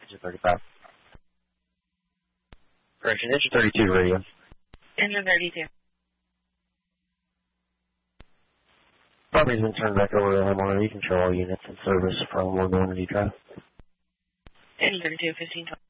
Engine 35. Correction, Engine 32 radio. Engine 32. Property's been turned back over to homeowner. You control all units in service from 1 to Drive. Engine 32, 1520.